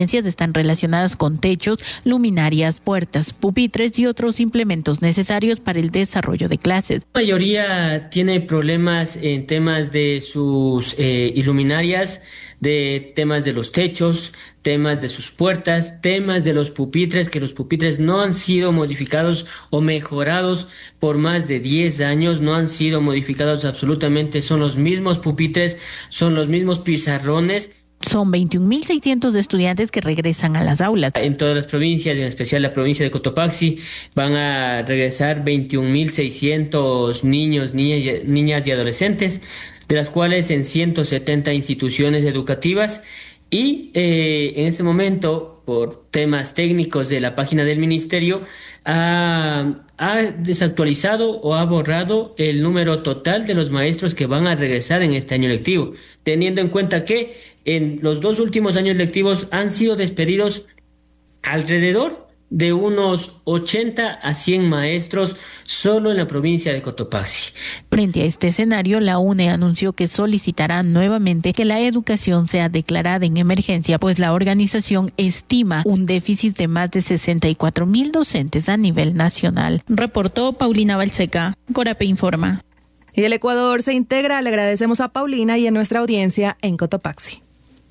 están relacionadas con techos, luminarias, puertas, pupitres y otros implementos necesarios para el desarrollo de clases. La mayoría tiene problemas en temas de sus iluminarias, de temas de los techos, temas de sus puertas, temas de los pupitres, que los pupitres no han sido modificados o mejorados por más de 10 años, no han sido modificados absolutamente, son los mismos pupitres, son los mismos pizarrones. Son 21.600 estudiantes que regresan a las aulas. En todas las provincias, en especial la provincia de Cotopaxi, van a regresar 21.600 niños, niñas y adolescentes, de las cuales en 170 instituciones educativas. Y en este momento, por temas técnicos de la página del ministerio, ha desactualizado o ha borrado el número total de los maestros que van a regresar en este año lectivo, teniendo en cuenta que en los 2 últimos años lectivos han sido despedidos alrededor de unos 80 a 100 maestros solo en la provincia de Cotopaxi. Frente a este escenario, la UNE anunció que solicitará nuevamente que la educación sea declarada en emergencia, pues la organización estima un déficit de más de 64.000 docentes a nivel nacional. Reportó Paulina Balseca, Corape Informa. Y el Ecuador se integra. Le agradecemos a Paulina y a nuestra audiencia en Cotopaxi.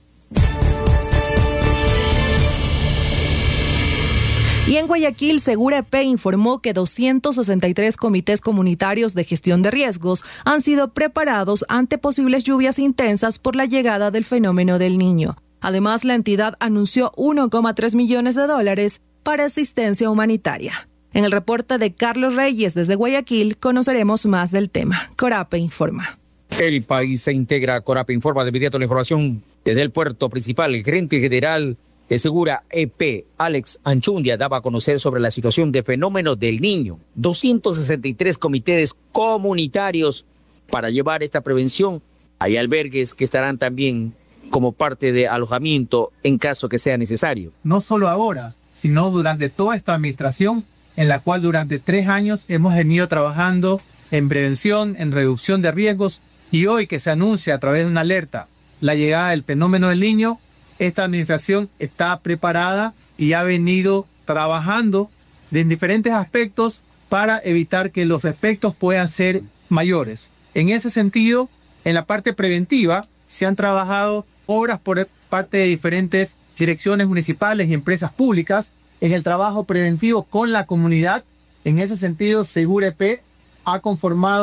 Y en Guayaquil, Segura EP informó que 263 comités comunitarios de gestión de riesgos han sido preparados ante posibles lluvias intensas por la llegada del fenómeno del Niño. Además, la entidad anunció $1,3 millones para asistencia humanitaria. En el reporte de Carlos Reyes desde Guayaquil, conoceremos más del tema. Corape informa. El país se integra a Corape Informa. De inmediato la información desde el puerto principal. El gerente general de Segura EP, Alex Anchundia, daba a conocer sobre la situación de fenómeno del Niño. 263 comités comunitarios para llevar esta prevención. Hay albergues que estarán también como parte de alojamiento en caso que sea necesario. No solo ahora, sino durante toda esta administración, en la cual durante 3 años hemos venido trabajando en prevención, en reducción de riesgos, y hoy que se anuncia a través de una alerta la llegada del fenómeno del Niño, esta administración está preparada y ha venido trabajando en diferentes aspectos para evitar que los efectos puedan ser mayores. En ese sentido, en la parte preventiva, se han trabajado obras por parte de diferentes direcciones municipales y empresas públicas en el trabajo preventivo con la comunidad. En ese sentido, Segura EP ha conformado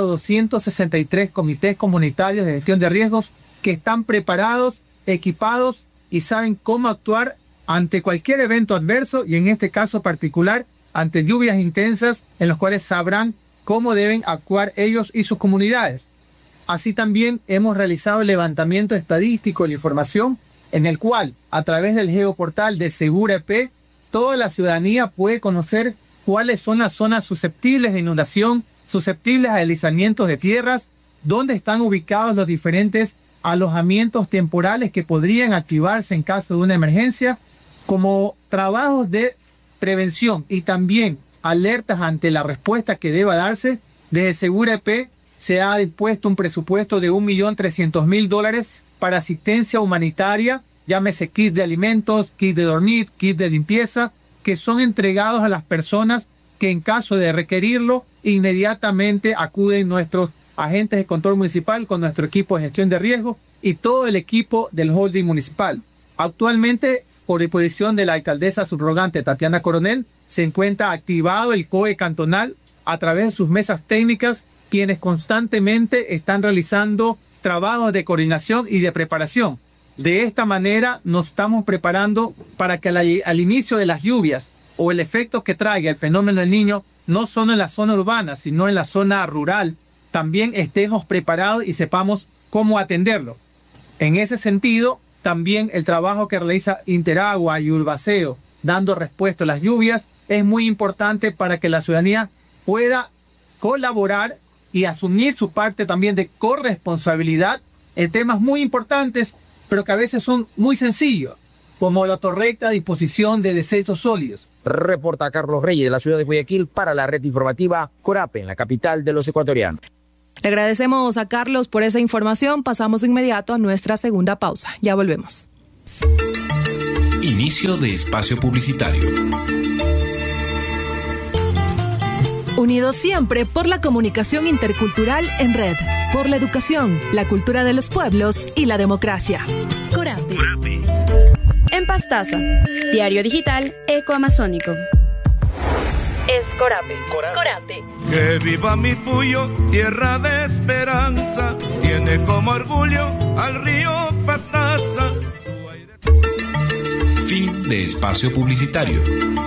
263 comités comunitarios de gestión de riesgos que están preparados, equipados y saben cómo actuar ante cualquier evento adverso y en este caso particular ante lluvias intensas en los cuales sabrán cómo deben actuar ellos y sus comunidades. Así también hemos realizado el levantamiento estadístico de la información en el cual a través del geoportal de Segura EP toda la ciudadanía puede conocer cuáles son las zonas susceptibles de inundación, susceptibles a deslizamientos de tierras, dónde están ubicados los diferentes alojamientos temporales que podrían activarse en caso de una emergencia, como trabajos de prevención y también alertas ante la respuesta que deba darse. Desde Segura EP se ha dispuesto un presupuesto de $1.300.000 para asistencia humanitaria, llámese kit de alimentos, kit de dormir, kit de limpieza, que son entregados a las personas que en caso de requerirlo, inmediatamente acuden nuestros agentes de control municipal con nuestro equipo de gestión de riesgo y todo el equipo del holding municipal. Actualmente, por disposición de la alcaldesa subrogante Tatiana Coronel, se encuentra activado el COE cantonal a través de sus mesas técnicas, quienes constantemente están realizando trabajos de coordinación y de preparación. De esta manera nos estamos preparando para que al inicio de las lluvias o el efecto que traiga el fenómeno del Niño, no solo en la zona urbana, sino en la zona rural, también estemos preparados y sepamos cómo atenderlo. En ese sentido, también el trabajo que realiza Interagua y Urbaceo, dando respuesta a las lluvias, es muy importante para que la ciudadanía pueda colaborar y asumir su parte también de corresponsabilidad en temas muy importantes, pero que a veces son muy sencillos, como la correcta disposición de desechos sólidos. Reporta Carlos Reyes de la ciudad de Guayaquil para la red informativa Corape, en la capital de los ecuatorianos. Le agradecemos a Carlos por esa información. Pasamos de inmediato a nuestra segunda pausa. Ya volvemos. Inicio de espacio publicitario. Unidos siempre por la comunicación intercultural en red, por la educación, la cultura de los pueblos y la democracia. Corape. En Pastaza, diario digital ecoamazónico. Es Corape. Corape. Que viva mi Puyo, tierra de esperanza, tiene como orgullo al río Pastaza. Fin de espacio publicitario.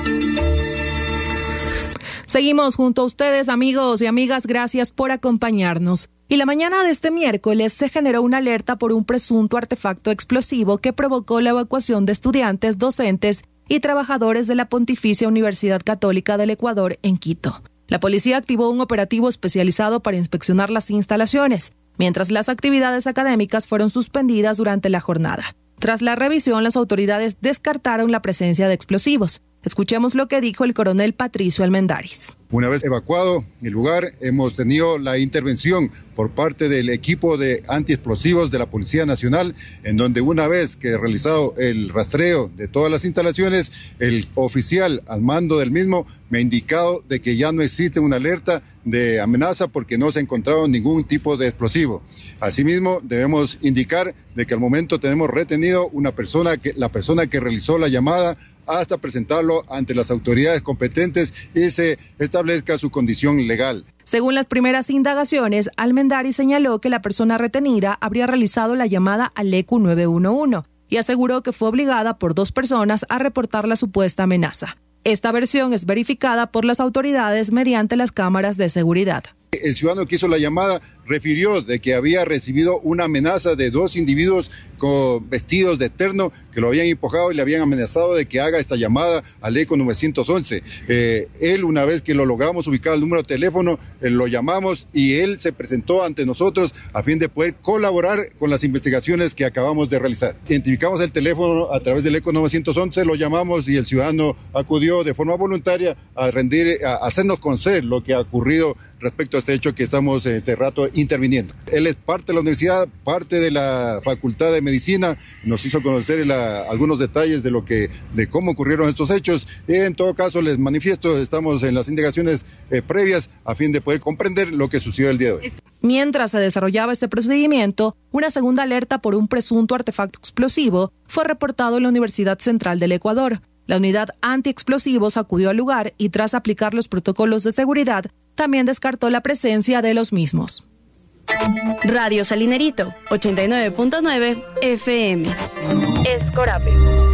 Seguimos junto a ustedes, amigos y amigas, gracias por acompañarnos. Y la mañana de este miércoles se generó una alerta por un presunto artefacto explosivo que provocó la evacuación de estudiantes, docentes y trabajadores de la Pontificia Universidad Católica del Ecuador en Quito. La policía activó un operativo especializado para inspeccionar las instalaciones, mientras las actividades académicas fueron suspendidas durante la jornada. Tras la revisión, las autoridades descartaron la presencia de explosivos. Escuchemos lo que dijo el coronel Patricio Almendaris. Una vez evacuado el lugar, hemos tenido la intervención por parte del equipo de antiexplosivos de la Policía Nacional, en donde una vez que realizado el rastreo de todas las instalaciones, el oficial al mando del mismo me ha indicado de que ya no existe una alerta de amenaza porque no se ha encontrado ningún tipo de explosivo. Asimismo, debemos indicar de que al momento tenemos retenido la persona que realizó la llamada hasta presentarlo ante las autoridades competentes y se establezca su condición legal. Según las primeras indagaciones, Almendaris señaló que la persona retenida habría realizado la llamada al ECU 911 y aseguró que fue obligada por 2 personas a reportar la supuesta amenaza. Esta versión es verificada por las autoridades mediante las cámaras de seguridad. El ciudadano que hizo la llamada refirió de que había recibido una amenaza de 2 individuos con vestidos de terno que lo habían empujado y le habían amenazado de que haga esta llamada al ECO 911. Él, una vez que lo logramos ubicar el número de teléfono, lo llamamos y él se presentó ante nosotros a fin de poder colaborar con las investigaciones que acabamos de realizar. Identificamos el teléfono a través del ECO 911, lo llamamos y el ciudadano acudió de forma voluntaria a hacernos conocer lo que ha ocurrido respecto a este hecho que estamos este rato interviniendo. Él es parte de la universidad, parte de la Facultad de Medicina, nos hizo conocer algunos detalles de cómo ocurrieron estos hechos. En todo caso, les manifiesto, estamos en las indagaciones previas a fin de poder comprender lo que sucedió el día de hoy. Mientras se desarrollaba este procedimiento, una segunda alerta por un presunto artefacto explosivo fue reportado en la Universidad Central del Ecuador. La unidad antiexplosivos acudió al lugar y tras aplicar los protocolos de seguridad, también descartó la presencia de los mismos. Radio Salinerito, 89.9 FM. Es Corape.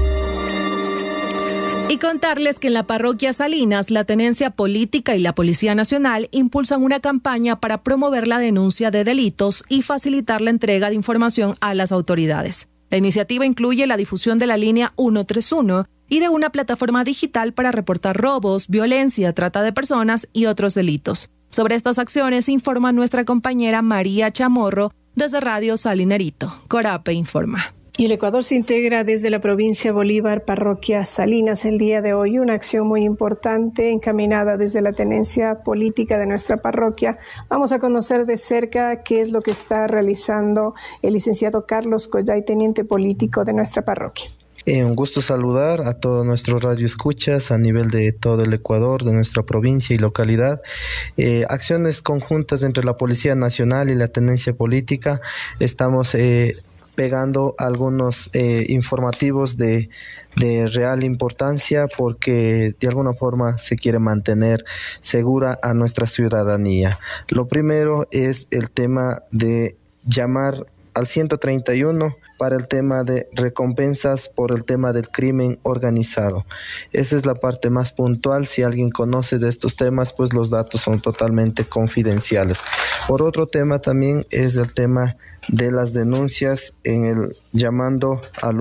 Y contarles que en la parroquia Salinas, la Tenencia Política y la Policía Nacional impulsan una campaña para promover la denuncia de delitos y facilitar la entrega de información a las autoridades. La iniciativa incluye la difusión de la línea 131 y de una plataforma digital para reportar robos, violencia, trata de personas y otros delitos. Sobre estas acciones informa nuestra compañera María Chamorro desde Radio Salinerito. Corape informa. Y el Ecuador se integra desde la provincia Bolívar, parroquia Salinas, el día de hoy. Una acción muy importante encaminada desde la tenencia política de nuestra parroquia. Vamos a conocer de cerca qué es lo que está realizando el licenciado Carlos Collay, teniente político de nuestra parroquia. Un gusto saludar a todos nuestros radioescuchas a nivel de todo el Ecuador, de nuestra provincia y localidad. Acciones conjuntas entre la Policía Nacional y la Tenencia Política. Estamos pegando algunos informativos de real importancia porque de alguna forma se quiere mantener segura a nuestra ciudadanía. Lo primero es el tema de llamar al 131 para el tema de recompensas por el tema del crimen organizado. Esa es la parte más puntual. Si alguien conoce de estos temas, pues los datos son totalmente confidenciales. Por otro tema también es el tema de las denuncias llamando al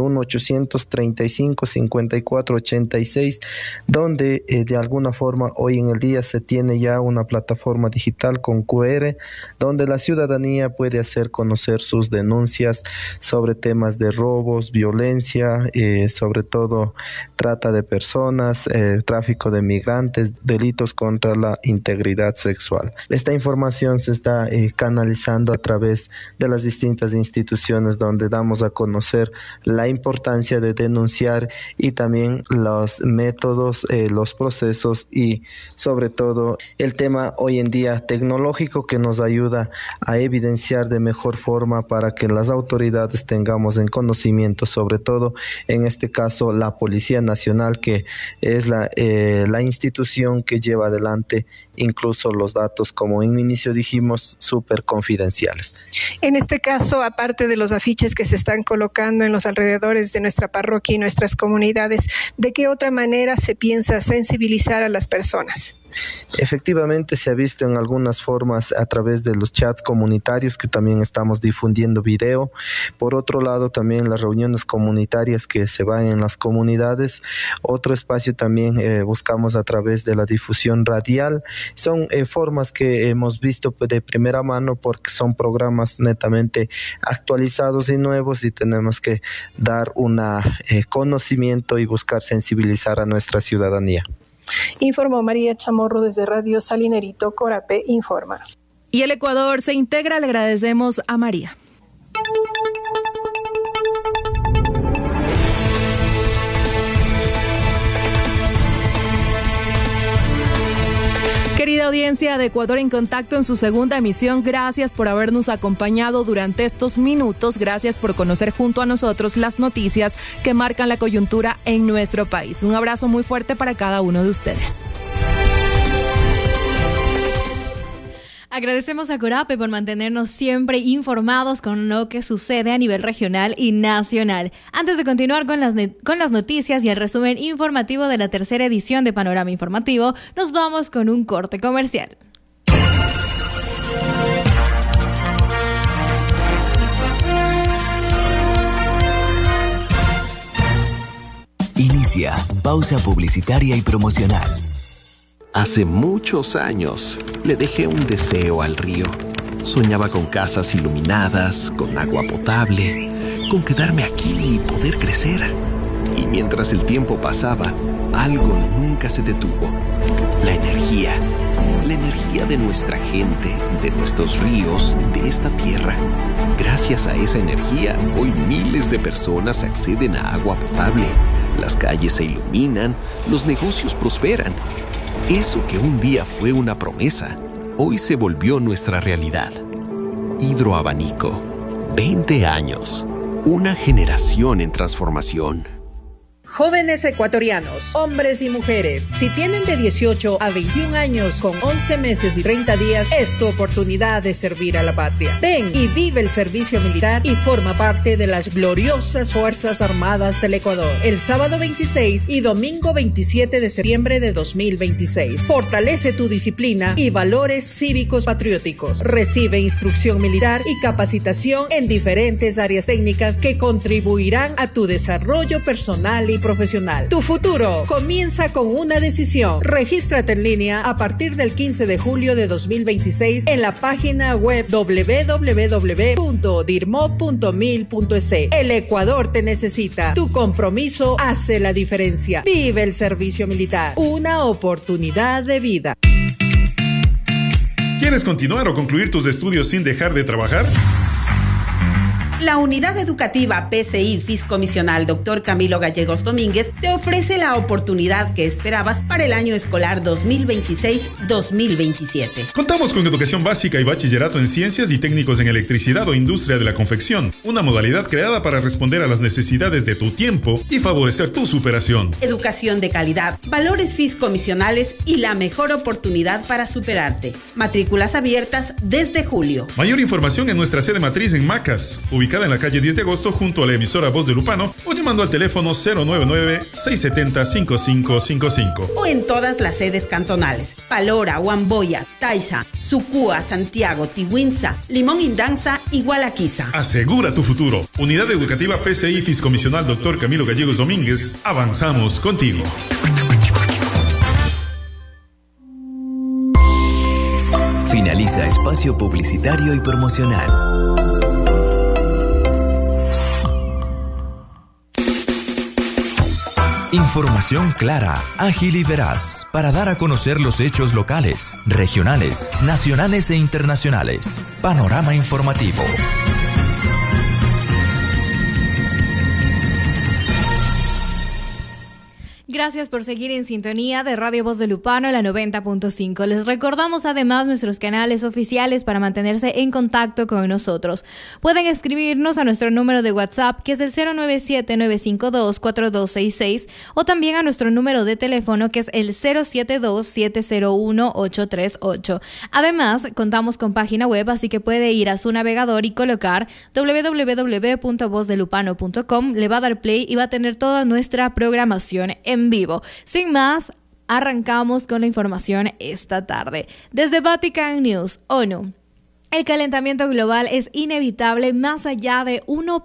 1-835-54-86, donde de alguna forma hoy en el día se tiene ya una plataforma digital con QR, donde la ciudadanía puede hacer conocer sus denuncias sobre temas de robos, violencia, sobre todo trata de personas, tráfico de migrantes, delitos contra la integridad sexual. Esta información se está canalizando a través de las distintas instituciones donde damos a conocer la importancia de denunciar y también los métodos, los procesos y sobre todo el tema hoy en día tecnológico que nos ayuda a evidenciar de mejor forma para que las autoridades tengamos en conocimiento, sobre todo en este caso la Policía Nacional, que es la institución que lleva adelante incluso los datos, como en inicio dijimos, súper confidenciales. En este caso, aparte de los afiches que se están colocando en los alrededores de nuestra parroquia y nuestras comunidades, ¿de qué otra manera se piensa sensibilizar a las personas? Efectivamente se ha visto en algunas formas a través de los chats comunitarios que también estamos difundiendo video. Por otro lado también las reuniones comunitarias que se van en las comunidades. Otro espacio también buscamos a través de la difusión radial. Son formas que hemos visto de primera mano porque son programas netamente actualizados y nuevos y tenemos que dar un conocimiento y buscar sensibilizar a nuestra ciudadanía. Informó María Chamorro desde Radio Salinerito, Corape informa. Y el Ecuador se integra, le agradecemos a María. Querida audiencia de Ecuador en Contacto en su segunda emisión, gracias por habernos acompañado durante estos minutos, gracias por conocer junto a nosotros las noticias que marcan la coyuntura en nuestro país. Un abrazo muy fuerte para cada uno de ustedes. Agradecemos a Corape por mantenernos siempre informados con lo que sucede a nivel regional y nacional. Antes de continuar con las noticias y el resumen informativo de la tercera edición de Panorama Informativo, nos vamos con un corte comercial. Inicia pausa publicitaria y promocional. Hace muchos años le dejé un deseo al río. Soñaba con casas iluminadas, con agua potable, con quedarme aquí y poder crecer. Y mientras el tiempo pasaba, algo nunca se detuvo. La energía de nuestra gente, de nuestros ríos, de esta tierra. Gracias a esa energía, hoy miles de personas acceden a agua potable. Las calles se iluminan, los negocios prosperan. Eso que un día fue una promesa, hoy se volvió nuestra realidad. Hidroabanico, 20 años, una generación en transformación. Jóvenes ecuatorianos, hombres y mujeres, si tienen de 18 a 21 años con 11 meses y 30 días, es tu oportunidad de servir a la patria. Ven y vive el servicio militar y forma parte de las gloriosas Fuerzas Armadas del Ecuador. El sábado 26 y domingo 27 de septiembre de 2026. Fortalece tu disciplina y valores cívicos patrióticos. Recibe instrucción militar y capacitación en diferentes áreas técnicas que contribuirán a tu desarrollo personal y profesional. Tu futuro comienza con una decisión. Regístrate en línea a partir del 15 de julio de 2026 en la página web www.dirmo.mil.es. El Ecuador te necesita. Tu compromiso hace la diferencia. Vive el servicio militar. Una oportunidad de vida. ¿Quieres continuar o concluir tus estudios sin dejar de trabajar? La Unidad Educativa PCI Fiscomisional Dr. Camilo Gallegos Domínguez te ofrece la oportunidad que esperabas para el año escolar 2026-2027. Contamos con educación básica y bachillerato en ciencias y técnicos en electricidad o industria de la confección, una modalidad creada para responder a las necesidades de tu tiempo y favorecer tu superación. Educación de calidad, valores fiscomisionales y la mejor oportunidad para superarte. Matrículas abiertas desde julio. Mayor información en nuestra sede matriz en Macas, ubicada en la calle 10 de agosto junto a la emisora Voz de Lupano, o llamando al teléfono 099-670-5555. O en todas las sedes cantonales: Palora, Huamboya, Taisha, Sucúa, Santiago, Tihuinza, Limón Indanza y Gualaquiza. Asegura tu futuro. Unidad Educativa PCI Fiscomisional Dr. Camilo Gallegos Domínguez. Avanzamos contigo. Finaliza espacio publicitario y promocional. Información clara, ágil y veraz para dar a conocer los hechos locales, regionales, nacionales e internacionales. Panorama informativo. Gracias por seguir en sintonía de Radio Voz de Lupano, la 90.5. Les recordamos además nuestros canales oficiales para mantenerse en contacto con nosotros. Pueden escribirnos a nuestro número de WhatsApp, que es el 097-952-4266, o también a nuestro número de teléfono, que es el 072-701-838. Además, contamos con página web, así que puede ir a su navegador y colocar www.vozdelupano.com. Le va a dar play y va a tener toda nuestra programación en vivo. Sin más, arrancamos con la información esta tarde. Desde Vatican News, ONU. El calentamiento global es inevitable más allá de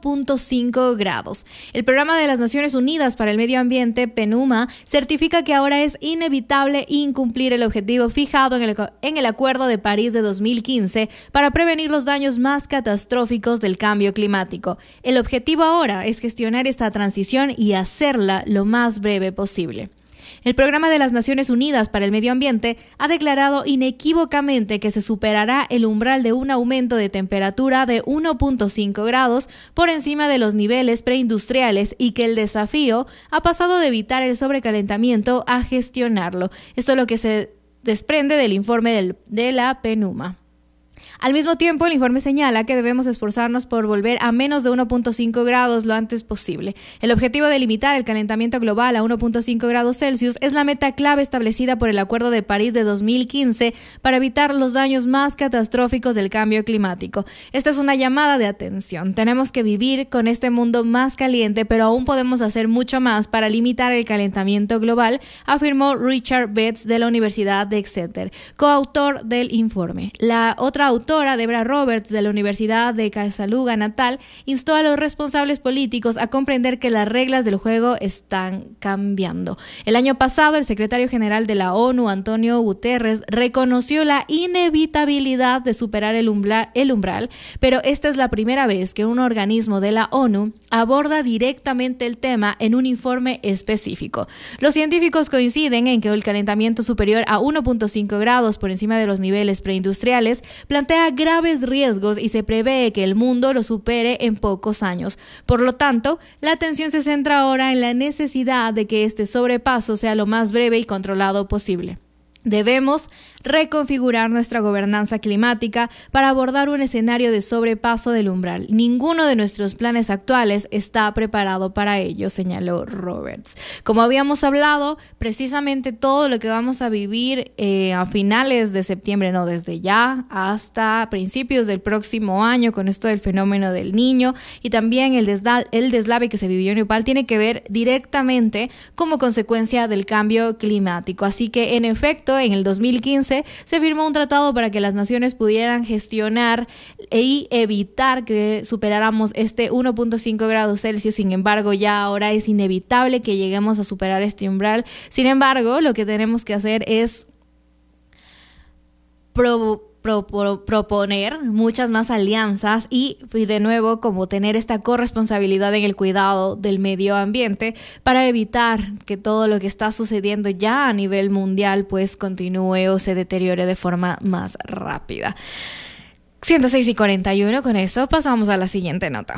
1.5 grados. El Programa de las Naciones Unidas para el Medio Ambiente, PNUMA, certifica que ahora es inevitable incumplir el objetivo fijado en el Acuerdo de París de 2015 para prevenir los daños más catastróficos del cambio climático. El objetivo ahora es gestionar esta transición y hacerla lo más breve posible. El Programa de las Naciones Unidas para el Medio Ambiente ha declarado inequívocamente que se superará el umbral de un aumento de temperatura de 1.5 grados por encima de los niveles preindustriales y que el desafío ha pasado de evitar el sobrecalentamiento a gestionarlo. Esto es lo que se desprende del informe de la PNUMA. Al mismo tiempo, el informe señala que debemos esforzarnos por volver a menos de 1.5 grados lo antes posible. El objetivo de limitar el calentamiento global a 1.5 grados Celsius es la meta clave establecida por el Acuerdo de París de 2015 para evitar los daños más catastróficos del cambio climático. Esta es una llamada de atención. Tenemos que vivir con este mundo más caliente, pero aún podemos hacer mucho más para limitar el calentamiento global, afirmó Richard Betts de la Universidad de Exeter, coautor del informe. La otra autora, Debra Roberts, de la Universidad de Casaluga Natal, instó a los responsables políticos a comprender que las reglas del juego están cambiando. El año pasado, el secretario general de la ONU, Antonio Guterres, reconoció la inevitabilidad de superar el umbral, pero esta es la primera vez que un organismo de la ONU aborda directamente el tema en un informe específico. Los científicos coinciden en que el calentamiento superior a 1.5 grados por encima de los niveles preindustriales plantea graves riesgos y se prevé que el mundo lo supere en pocos años. Por lo tanto, la atención se centra ahora en la necesidad de que este sobrepaso sea lo más breve y controlado posible. Debemos reconfigurar nuestra gobernanza climática para abordar un escenario de sobrepaso del umbral. Ninguno de nuestros planes actuales está preparado para ello, señaló Roberts. Como habíamos hablado, precisamente todo lo que vamos a vivir a finales de septiembre, no, desde ya hasta principios del próximo año, con esto del fenómeno del Niño y también el deslave que se vivió en Nepal, tiene que ver directamente como consecuencia del cambio climático. Así que, en efecto, en el 2015 se firmó un tratado para que las naciones pudieran gestionar y evitar que superáramos este 1.5 grados Celsius. Sin embargo, ya ahora es inevitable que lleguemos a superar este umbral. Sin embargo, lo que tenemos que hacer es proponer muchas más alianzas y de nuevo como tener esta corresponsabilidad en el cuidado del medio ambiente para evitar que todo lo que está sucediendo ya a nivel mundial pues continúe o se deteriore de forma más rápida. 106:41, con eso pasamos a la siguiente nota.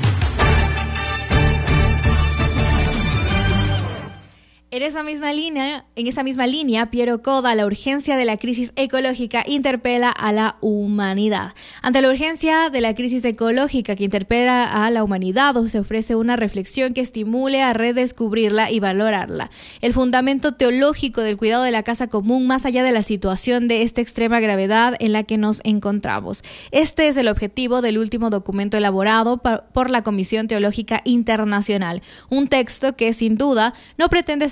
En esa misma línea, Piero Coda, la urgencia de la crisis ecológica interpela a la humanidad. Ante la urgencia de la crisis ecológica que interpela a la humanidad, se ofrece una reflexión que estimule a redescubrirla y valorarla. El fundamento teológico del cuidado de la casa común, más allá de la situación de esta extrema gravedad en la que nos encontramos. Este es el objetivo del último documento elaborado por la Comisión Teológica Internacional. Un texto que, sin duda, no pretende ser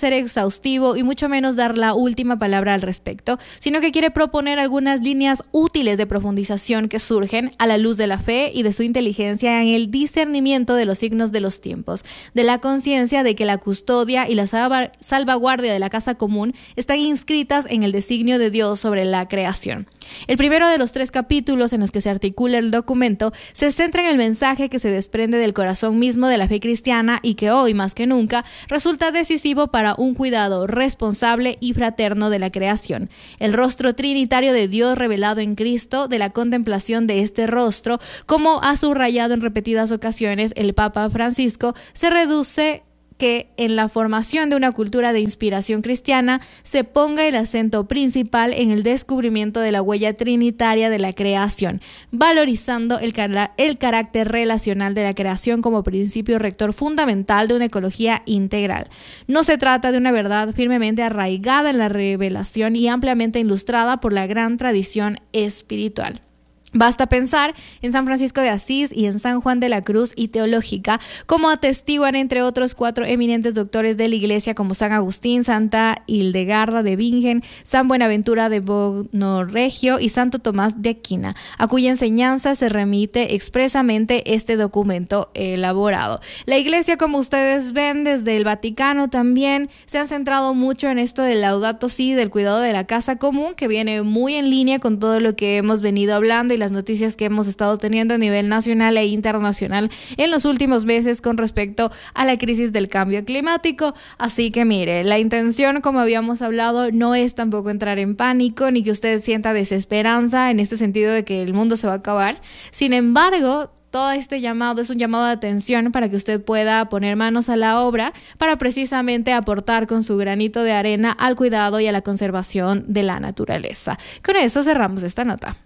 ser exhaustivo y mucho menos dar la última palabra al respecto, sino que quiere proponer algunas líneas útiles de profundización que surgen a la luz de la fe y de su inteligencia en el discernimiento de los signos de los tiempos, de la conciencia de que la custodia y la salvaguardia de la casa común están inscritas en el designio de Dios sobre la creación. El primero de los 3 capítulos en los que se articula el documento se centra en el mensaje que se desprende del corazón mismo de la fe cristiana y que hoy, más que nunca, resulta decisivo para un cuidado responsable y fraterno de la creación. El rostro trinitario de Dios revelado en Cristo, de la contemplación de este rostro, como ha subrayado en repetidas ocasiones el Papa Francisco, se reduce que en la formación de una cultura de inspiración cristiana se ponga el acento principal en el descubrimiento de la huella trinitaria de la creación, valorizando el carácter relacional de la creación como principio rector fundamental de una ecología integral. No se trata de una verdad firmemente arraigada en la revelación y ampliamente ilustrada por la gran tradición espiritual. Basta pensar en San Francisco de Asís y en San Juan de la Cruz y Teológica, como atestiguan entre otros 4 eminentes doctores de la Iglesia como San Agustín, Santa Hildegarda de Bingen, San Buenaventura de Bonoregio y Santo Tomás de Aquina, a cuya enseñanza se remite expresamente este documento elaborado. La Iglesia, como ustedes ven, desde el Vaticano también se han centrado mucho en esto del Laudato Si, del cuidado de la casa común, que viene muy en línea con todo lo que hemos venido hablando y las noticias que hemos estado teniendo a nivel nacional e internacional en los últimos meses con respecto a la crisis del cambio climático. Así que mire, la intención, como habíamos hablado, no es tampoco entrar en pánico ni que usted sienta desesperanza en este sentido de que el mundo se va a acabar. Sin embargo, todo este llamado es un llamado de atención para que usted pueda poner manos a la obra para precisamente aportar con su granito de arena al cuidado y a la conservación de la naturaleza. Con eso cerramos esta nota.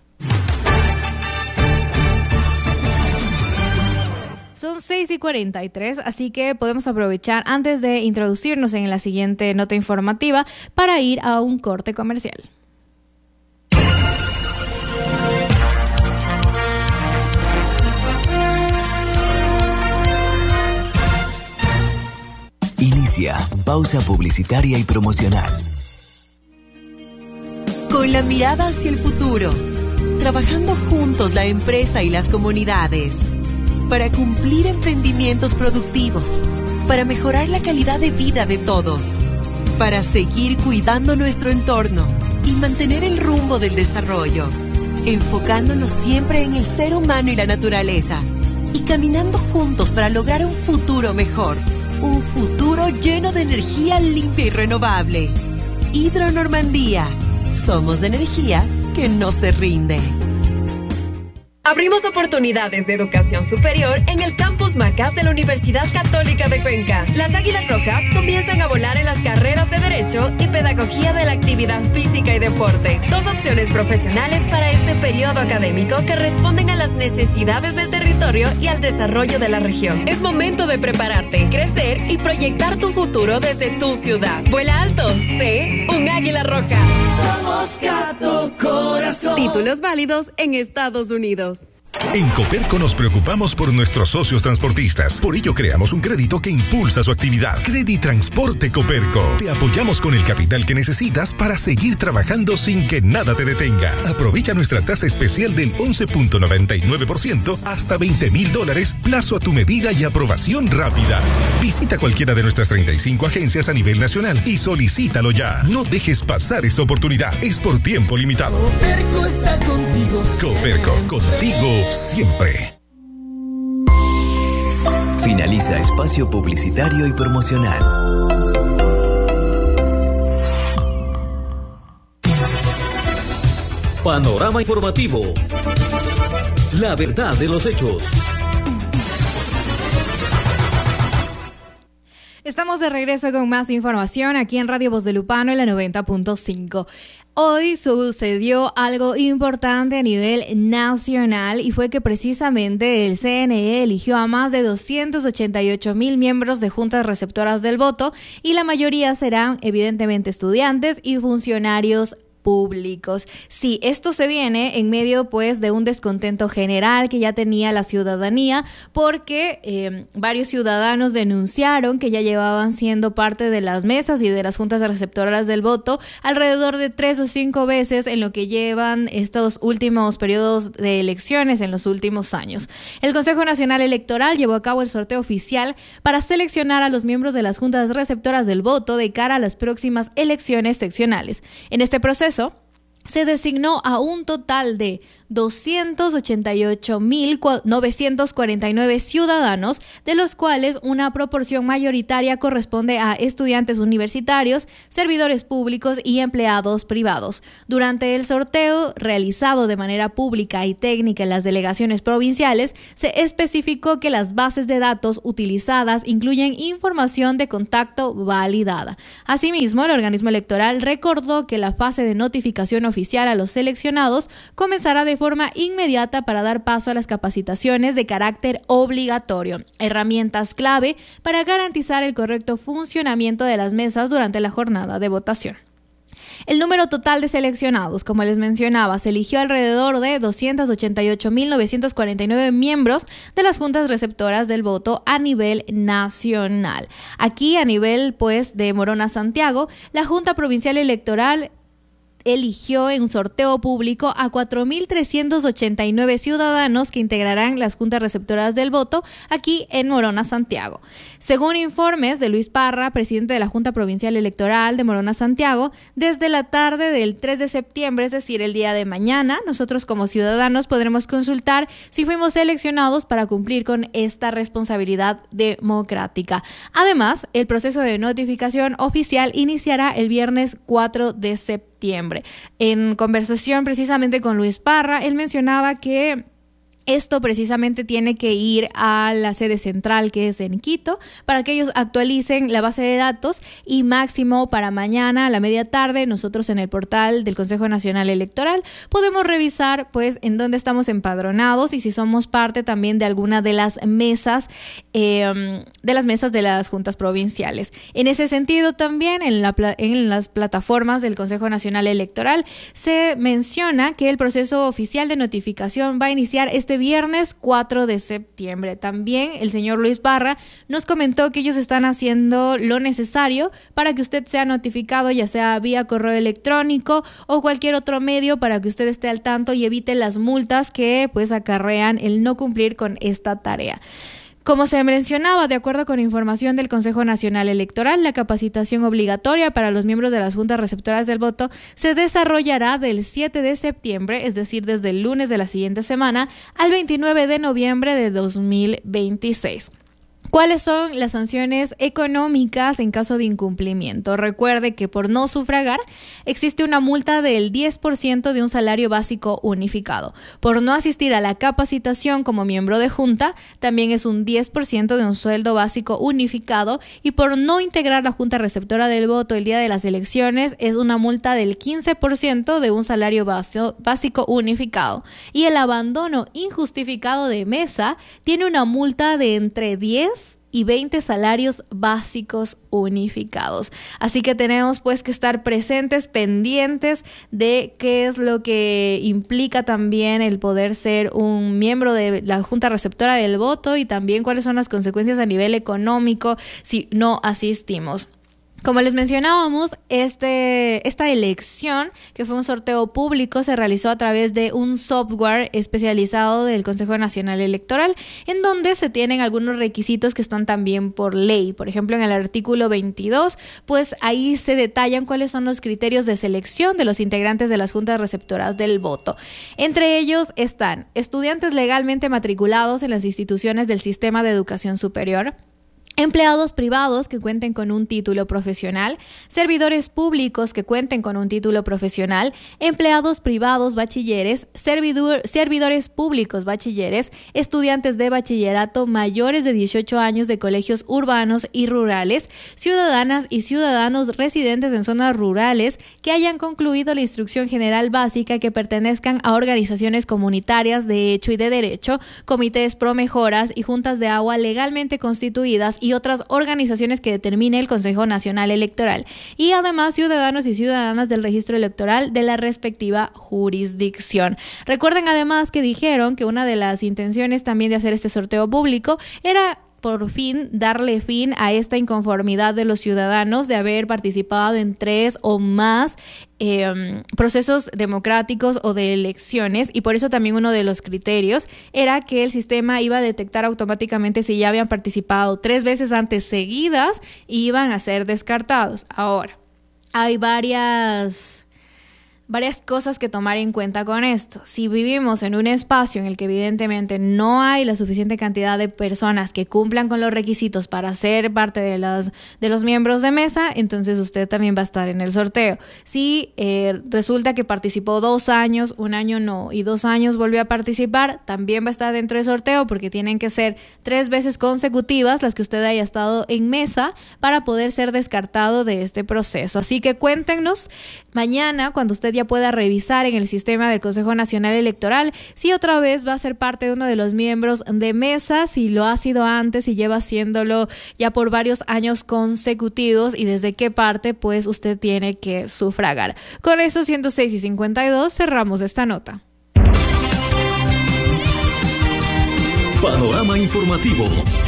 Son 6:43, así que podemos aprovechar antes de introducirnos en la siguiente nota informativa para ir a un corte comercial. Inicia pausa publicitaria y promocional. Con la mirada hacia el futuro, trabajando juntos la empresa y las comunidades, para cumplir emprendimientos productivos, para mejorar la calidad de vida de todos, para seguir cuidando nuestro entorno y mantener el rumbo del desarrollo, enfocándonos siempre en el ser humano y la naturaleza, y caminando juntos para lograr un futuro mejor, un futuro lleno de energía limpia y renovable. Hidro Normandía, somos energía que no se rinde. Abrimos oportunidades de educación superior en el Campus Macas de la Universidad Católica de Cuenca. Las Águilas Rojas comienzan a volar en las carreras de Derecho y Pedagogía de la Actividad Física y Deporte. 2 opciones profesionales para este periodo académico que responden a las necesidades del territorio y al desarrollo de la región. Es momento de prepararte, crecer y proyectar tu futuro desde tu ciudad. Vuela alto, sé un Águila Roja. Somos Gato Corazón. Títulos válidos en Estados Unidos. En Coperco nos preocupamos por nuestros socios transportistas. Por ello creamos un crédito que impulsa su actividad. Creditransporte Coperco. Te apoyamos con el capital que necesitas para seguir trabajando sin que nada te detenga. Aprovecha nuestra tasa especial del 11.99% hasta $20,000, plazo a tu medida y aprobación rápida. Visita cualquiera de nuestras 35 agencias a nivel nacional y solicítalo ya. No dejes pasar esta oportunidad. Es por tiempo limitado. Coperco está contigo. Coperco, contigo siempre. Finaliza espacio publicitario y promocional. Panorama informativo. La verdad de los hechos. Estamos de regreso con más información aquí en Radio Voz de Lupano en la 90.5. Hoy sucedió algo importante a nivel nacional y fue que precisamente el CNE eligió a más de 288,000 miembros de juntas receptoras del voto y la mayoría serán evidentemente estudiantes y funcionarios públicos. Sí, esto se viene en medio pues de un descontento general que ya tenía la ciudadanía porque varios ciudadanos denunciaron que ya llevaban siendo parte de las mesas y de las juntas receptoras del voto alrededor de 3 o 5 veces en lo que llevan estos últimos periodos de elecciones en los últimos años. El Consejo Nacional Electoral llevó a cabo el sorteo oficial para seleccionar a los miembros de las juntas receptoras del voto de cara a las próximas elecciones seccionales. En este proceso se designó a un total de 288.949 ciudadanos, de los cuales una proporción mayoritaria corresponde a estudiantes universitarios, servidores públicos y empleados privados. Durante el sorteo realizado de manera pública y técnica en las delegaciones provinciales, se especificó que las bases de datos utilizadas incluyen información de contacto validada. Asimismo, el organismo electoral recordó que la fase de notificación oficial a los seleccionados comenzará de forma inmediata para dar paso a las capacitaciones de carácter obligatorio, herramientas clave para garantizar el correcto funcionamiento de las mesas durante la jornada de votación. El número total de seleccionados, como les mencionaba, se eligió alrededor de 288.949 miembros de las juntas receptoras del voto a nivel nacional. Aquí, a nivel pues de Morona Santiago, la Junta Provincial Electoral eligió en un sorteo público a 4.389 ciudadanos que integrarán las juntas receptoras del voto aquí en Morona, Santiago. Según informes de Luis Parra, presidente de la Junta Provincial Electoral de Morona, Santiago, desde la tarde del 3 de septiembre, es decir, el día de mañana, nosotros como ciudadanos podremos consultar si fuimos seleccionados para cumplir con esta responsabilidad democrática. Además, el proceso de notificación oficial iniciará el viernes 4 de septiembre. En conversación precisamente con Luis Parra, él mencionaba que esto precisamente tiene que ir a la sede central, que es en Quito, para que ellos actualicen la base de datos, y máximo para mañana a la media tarde nosotros en el portal del Consejo Nacional Electoral podemos revisar pues en dónde estamos empadronados y si somos parte también de alguna de las mesas de las juntas provinciales. En ese sentido también en las plataformas del Consejo Nacional Electoral se menciona que el proceso oficial de notificación va a iniciar este viernes 4 de septiembre. También el señor Luis Barra nos comentó que ellos están haciendo lo necesario para que usted sea notificado, ya sea vía correo electrónico o cualquier otro medio, para que usted esté al tanto y evite las multas que pues acarrean el no cumplir con esta tarea. Como se mencionaba, de acuerdo con información del Consejo Nacional Electoral, la capacitación obligatoria para los miembros de las juntas receptoras del voto se desarrollará del 7 de septiembre, es decir, desde el lunes de la siguiente semana, al 29 de noviembre de 2026. ¿Cuáles son las sanciones económicas en caso de incumplimiento? Recuerde que por no sufragar existe una multa del 10% de un salario básico unificado. Por no asistir a la capacitación como miembro de junta, también es un 10% de un sueldo básico unificado, y por no integrar la junta receptora del voto el día de las elecciones es una multa del 15% de un salario básico unificado. Y el abandono injustificado de mesa tiene una multa de entre 10 y 20 salarios básicos unificados. Así que tenemos pues que estar presentes, pendientes de qué es lo que implica también el poder ser un miembro de la Junta Receptora del Voto, y también cuáles son las consecuencias a nivel económico si no asistimos. Como les mencionábamos, esta elección, que fue un sorteo público, se realizó a través de un software especializado del Consejo Nacional Electoral, en donde se tienen algunos requisitos que están también por ley. Por ejemplo, en el artículo 22, pues ahí se detallan cuáles son los criterios de selección de los integrantes de las juntas receptoras del voto. Entre ellos están estudiantes legalmente matriculados en las instituciones del sistema de educación superior, empleados privados que cuenten con un título profesional, servidores públicos que cuenten con un título profesional, empleados privados bachilleres, servidores públicos bachilleres, estudiantes de bachillerato mayores de 18 años de colegios urbanos y rurales, ciudadanas y ciudadanos residentes en zonas rurales que hayan concluido la instrucción general básica, que pertenezcan a organizaciones comunitarias de hecho y de derecho, comités pro mejoras y juntas de agua legalmente constituidas y otras organizaciones que determine el Consejo Nacional Electoral, y además ciudadanos y ciudadanas del registro electoral de la respectiva jurisdicción. Recuerden además que dijeron que una de las intenciones también de hacer este sorteo público era por fin darle fin a esta inconformidad de los ciudadanos de haber participado en 3 o más procesos democráticos o de elecciones, y por eso también uno de los criterios era que el sistema iba a detectar automáticamente si ya habían participado 3 veces antes seguidas y iban a ser descartados. Ahora, hay varias cosas que tomar en cuenta con esto. Si vivimos en un espacio en el que evidentemente no hay la suficiente cantidad de personas que cumplan con los requisitos para ser parte de los miembros de mesa, entonces usted también va a estar en el sorteo. Si resulta que participó 2 años, 1 año no, y 2 años volvió a participar, también va a estar dentro del sorteo, porque tienen que ser 3 veces consecutivas las que usted haya estado en mesa para poder ser descartado de este proceso. Así que cuéntenos mañana, cuando usted ya pueda revisar en el sistema del Consejo Nacional Electoral, si otra vez va a ser parte de uno de los miembros de mesa, si lo ha sido antes y lleva haciéndolo ya por varios años consecutivos, y desde qué parte pues usted tiene que sufragar. Con eso, 106:52, cerramos esta nota. Panorama informativo.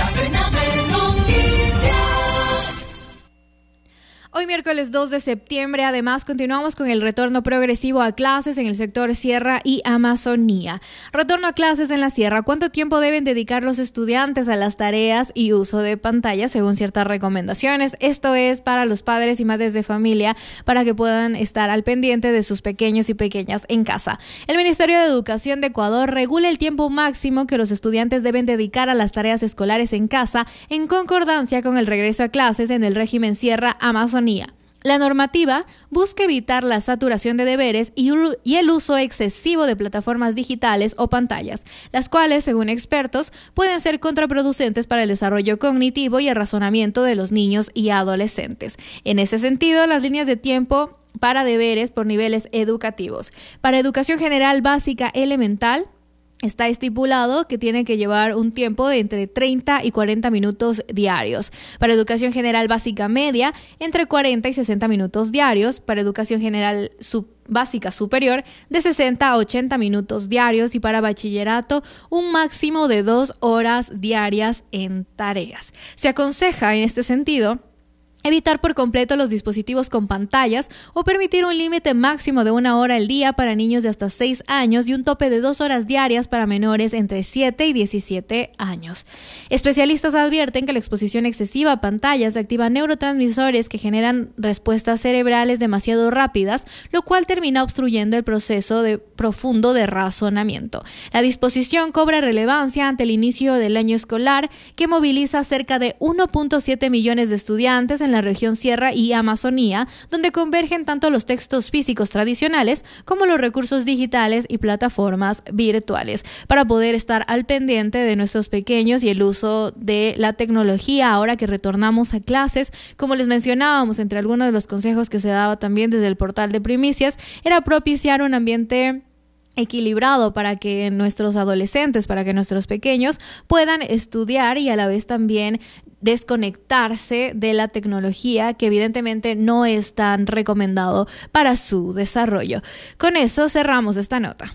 Hoy miércoles 2 de septiembre, además, continuamos con el retorno progresivo a clases en el sector Sierra y Amazonía. Retorno a clases en la Sierra. ¿Cuánto tiempo deben dedicar los estudiantes a las tareas y uso de pantallas según ciertas recomendaciones? Esto es para los padres y madres de familia, para que puedan estar al pendiente de sus pequeños y pequeñas en casa. El Ministerio de Educación de Ecuador regula el tiempo máximo que los estudiantes deben dedicar a las tareas escolares en casa, en concordancia con el regreso a clases en el régimen Sierra Amazonía. La normativa busca evitar la saturación de deberes y el uso excesivo de plataformas digitales o pantallas, las cuales, según expertos, pueden ser contraproducentes para el desarrollo cognitivo y el razonamiento de los niños y adolescentes. En ese sentido, las líneas de tiempo para deberes por niveles educativos. Para educación general básica elemental, está estipulado que tiene que llevar un tiempo de entre 30 y 40 minutos diarios. Para educación general básica media, entre 40 y 60 minutos diarios. Para educación general básica superior, de 60 a 80 minutos diarios. Y para bachillerato, un máximo de 2 horas diarias en tareas. Se aconseja en este sentido evitar por completo los dispositivos con pantallas o permitir un límite máximo de 1 hora al día para niños de hasta 6 años y un tope de 2 horas diarias para menores entre 7 y 17 años. Especialistas advierten que la exposición excesiva a pantallas activa neurotransmisores que generan respuestas cerebrales demasiado rápidas, lo cual termina obstruyendo el proceso profundo de razonamiento. La disposición cobra relevancia ante el inicio del año escolar, que moviliza a cerca de 1.7 millones de estudiantes en la región Sierra y Amazonía, donde convergen tanto los textos físicos tradicionales como los recursos digitales y plataformas virtuales, para poder estar al pendiente de nuestros pequeños y el uso de la tecnología ahora que retornamos a clases. Como les mencionábamos, entre algunos de los consejos que se daba también desde el portal de Primicias, era propiciar un ambiente equilibrado para que nuestros adolescentes, para que nuestros pequeños puedan estudiar y a la vez también desconectarse de la tecnología, que evidentemente no es tan recomendado para su desarrollo. Con eso cerramos esta nota.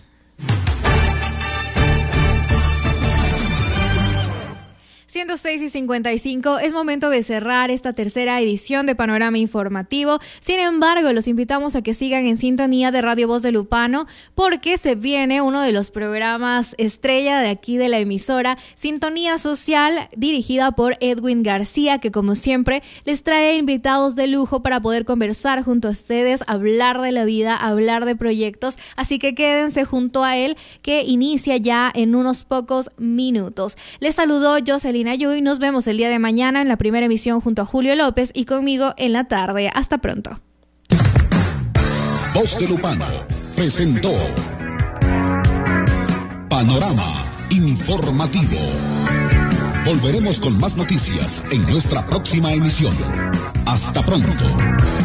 106:55, es momento de cerrar esta tercera edición de Panorama Informativo. Sin embargo, los invitamos a que sigan en sintonía de Radio Voz de Lupano, porque se viene uno de los programas estrella de aquí de la emisora, Sintonía Social, dirigida por Edwin García, que como siempre les trae invitados de lujo para poder conversar junto a ustedes, hablar de la vida, hablar de proyectos. Así que quédense junto a él, que inicia ya en unos pocos minutos. Les saludó Jocelyn y nos vemos el día de mañana en la primera emisión junto a Julio López y conmigo en la tarde. Hasta pronto. Voz de Lupano presentó Panorama Informativo. Volveremos con más noticias en nuestra próxima emisión. Hasta pronto.